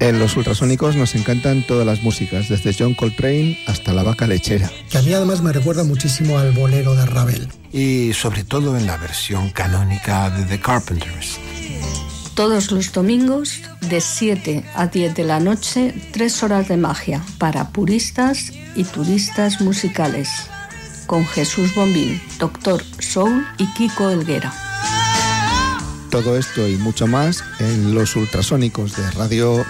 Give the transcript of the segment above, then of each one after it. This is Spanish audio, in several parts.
En los ultrasónicos nos encantan todas las músicas, desde John Coltrane hasta La Vaca Lechera. Que a mí además me recuerda muchísimo al bolero de Ravel. Y sobre todo en la versión canónica de The Carpenters. Todos los domingos, de 7 a 10 de la noche, 3 horas de magia para puristas y turistas musicales. Con Jesús Bombín, Doctor Soul y Kiko Helguera. Todo esto y mucho más en los ultrasónicos de Radio.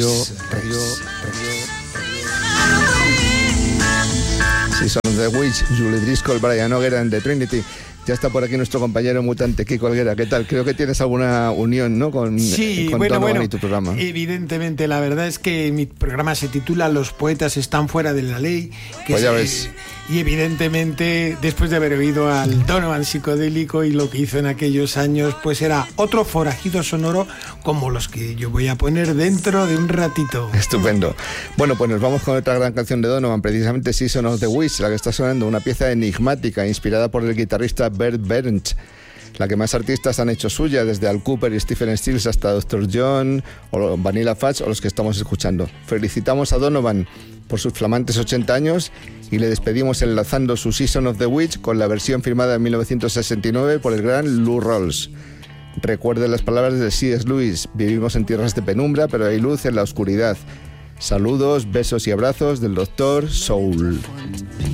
Season of the Witch, Julie Driscoll, Brian Auger and the Trinity. Ya está por aquí nuestro compañero mutante Kiko Helguera. ¿Qué tal? Creo que tienes alguna unión, ¿no? Con Donovan y tu programa. Evidentemente, la verdad es que mi programa se titula Los poetas están fuera de la ley. Que pues ya ves. Y evidentemente, después de haber oído al Donovan psicodélico y lo que hizo en aquellos años, pues era otro forajido sonoro como los que yo voy a poner dentro de un ratito. Estupendo. Bueno, pues nos vamos con otra gran canción de Donovan, precisamente Season of the Witch, la que está sonando, una pieza enigmática inspirada por el guitarrista Bert Berns, la que más artistas han hecho suya, desde Al Cooper y Stephen Stills hasta Dr. John o Vanilla Fudge o los que estamos escuchando. Felicitamos a Donovan por sus flamantes 80 años y le despedimos enlazando su Season of the Witch con la versión firmada en 1969 por el gran Lou Rawls. Recuerden las palabras de C.S. Lewis: vivimos en tierras de penumbra, pero hay luz en la oscuridad. Saludos, besos y abrazos del Dr. Soul.